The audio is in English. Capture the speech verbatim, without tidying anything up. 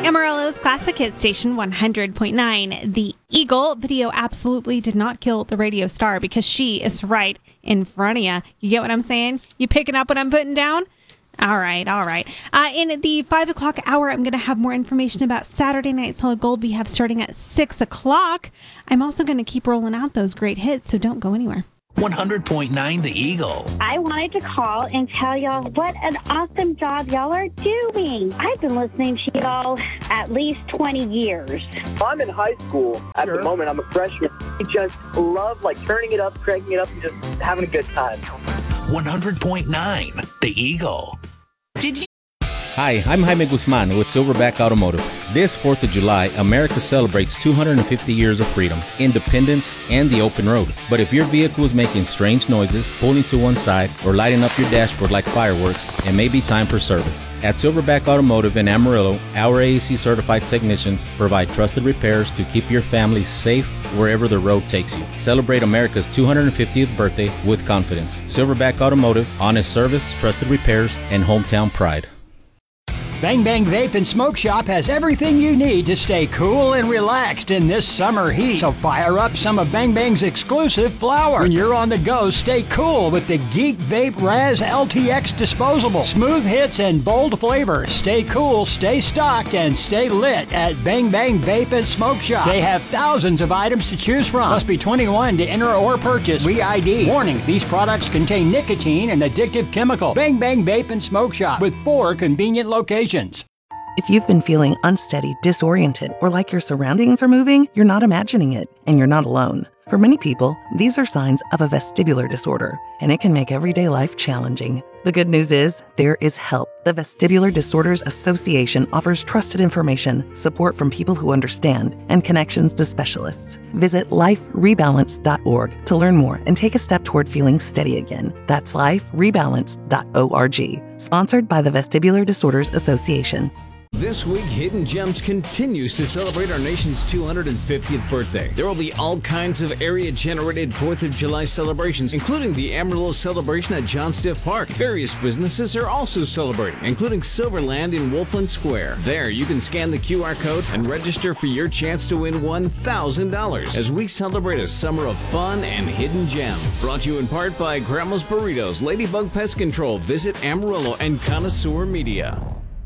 Amarillo's Classic Hit Station one hundred point nine. The Eagle video absolutely did not kill the radio star because she is right in front of you. You get what I'm saying? You picking up what I'm putting down? All right, all right. Uh, in the five o'clock hour, I'm going to have more information about Saturday Night Solid Gold we have starting at six o'clock. I'm also going to keep rolling out those great hits, so don't go anywhere. one hundred point nine The Eagle. I wanted to call and tell y'all what an awesome job y'all are doing. I've been listening to y'all at least twenty years. I'm in high school at sure. the moment. I'm a freshman. I just love like turning it up, cranking it up, and just having a good time. one hundred point nine The Eagle. Did you? Hi, I'm Jaime Guzman with Silverback Automotive. This fourth of July, America celebrates two hundred fifty years of freedom, independence, and the open road. But if your vehicle is making strange noises, pulling to one side, or lighting up your dashboard like fireworks, it may be time for service. At Silverback Automotive in Amarillo, our A A C-certified technicians provide trusted repairs to keep your family safe wherever the road takes you. Celebrate America's two hundred fiftieth birthday with confidence. Silverback Automotive, honest service, trusted repairs, and hometown pride. Bang Bang Vape and Smoke Shop has everything you need to stay cool and relaxed in this summer heat. So fire up some of Bang Bang's exclusive flower. When you're on the go, stay cool with the Geek Vape Raz L T X disposable. Smooth hits and bold flavors. Stay cool, stay stocked, and stay lit at Bang Bang Vape and Smoke Shop. They have thousands of items to choose from. Must be twenty-one to enter or purchase. We I D. Warning, these products contain nicotine and addictive chemical. Bang Bang Vape and Smoke Shop with four convenient locations. If you've been feeling unsteady, disoriented, or like your surroundings are moving, you're not imagining it, and you're not alone. For many people, these are signs of a vestibular disorder, and it can make everyday life challenging. The good news is, there is help. The Vestibular Disorders Association offers trusted information, support from people who understand, and connections to specialists. Visit life rebalance dot org to learn more and take a step toward feeling steady again. That's life rebalance dot org. Sponsored by the Vestibular Disorders Association. This week, Hidden Gems continues to celebrate our nation's two hundred fiftieth birthday. There will be all kinds of area-generated fourth of July celebrations, including the Amarillo celebration at John Stiff Park. Various businesses are also celebrating, including Silverland in Wolfland Square. There, you can scan the Q R code and register for your chance to win one thousand dollars as we celebrate a summer of fun and hidden gems. Brought to you in part by Grandma's Burritos, Ladybug Pest Control, Visit Amarillo, and Connoisseur Media.